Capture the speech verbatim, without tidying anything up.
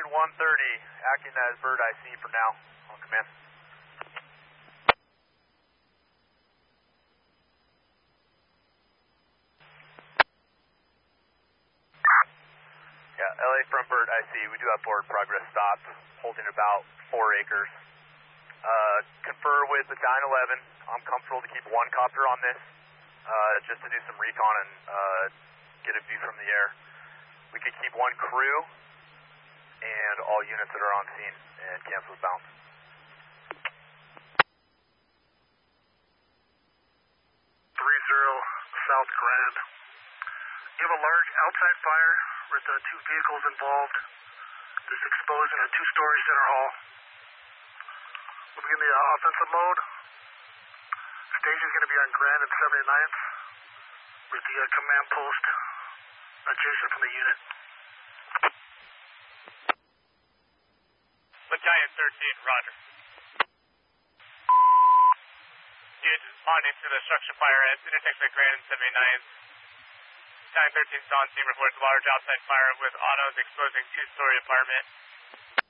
Battalion one thirty, acting as bird I C for now, on command. Yeah, L A front bird I C, we do have forward progress stopped, holding about four acres. Uh, confer with Battalion eleven, I'm comfortable to keep one copter on this, uh, just to do some recon and uh, get a view from the air. We could keep one crew and all units that are on scene and cancel the bounce. three zero South Grand. You have a large outside fire with uh, two vehicles involved. This exposed in a two-story center hall. We'll begin the uh, offensive mode. Stage is going to be on Grand and seventy-ninth with the uh, command post adjacent from the unit. Battalion thirteen, roger. Unit responding to the structure fire at intersection of Grand and seventy-ninth. Battalion thirteen is on scene, reports large outside fire with autos exposing two-story apartment.